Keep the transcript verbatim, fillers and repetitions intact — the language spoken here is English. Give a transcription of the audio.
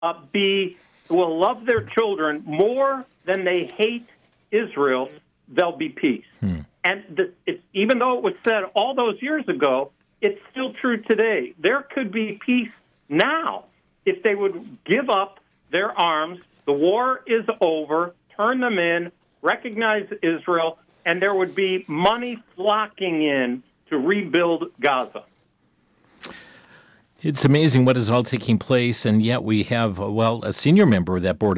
uh, be will love their children more than they hate Israel, there'll be peace. Hmm. And the, it's, even though it was said all those years ago, it's still true today. There could be peace now if they would give up their arms. The war is over. Turn them in. Recognize Israel, and there would be money flocking in to rebuild Gaza. It's amazing what is all taking place, and yet we have, well, a senior member of that board